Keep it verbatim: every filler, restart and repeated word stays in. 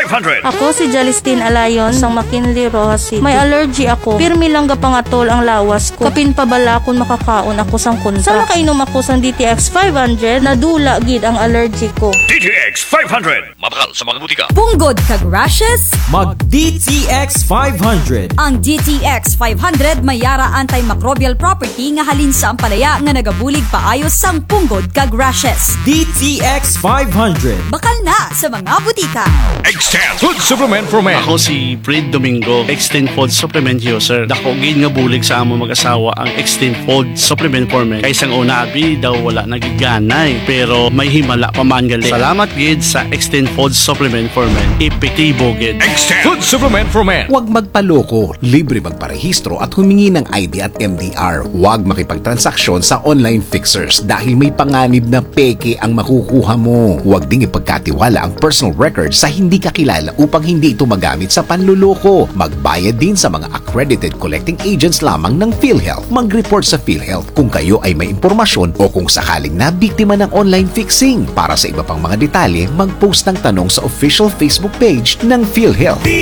five hundred. Ako si Jalistine Alayon sang McKinley, Rojas City. May allergy ako. Pirmi lang gapangatol ang lawas ko. Kapin pa bala kung makakaon ako sang kunta. Sana kainom ako sang D T X five hundred na dula gid ang allergy ko. D T X five hundred. Mabakal sa mga butika. Punggod kag rashes, Mag D T X five hundred. ang D T X five hundred may yara antimicrobial property nga halin sa ampalaya nga nagabulig paayos sang punggod kag rashes. D T X five hundred. Bakal na sa mga butika. Extend Food Supplement for Men. Ako si Fred Domingo, Extend Food Supplement user. Dako gid nga bulig sa amo mag-asawa ang Extend Food Supplement for Men. Kay sang una abi daw wala nagiganay pero may himala pa man gali. Salamat gid sa Extend Food Supplement for Men. Epektibo gid. Extend Food Supplement for Men. Huwag magpaloko, libre magparehistro at humingi ng I D at M D R. Huwag makipagtransaksyon sa online fixers dahil may panganib na peke ang makukuha mo. Huwag ding ipagkatiwala ang personal records sa hindi kakilala upang hindi ito magamit sa panluloko. Magbayad din sa mga accredited collecting agents lamang ng PhilHealth. Mag-report sa PhilHealth kung kayo ay may impormasyon o kung sakaling nabiktima ng online fixing. Para sa iba pang mga detalye, mag-post ng tanong sa official Facebook page ng PhilHealth.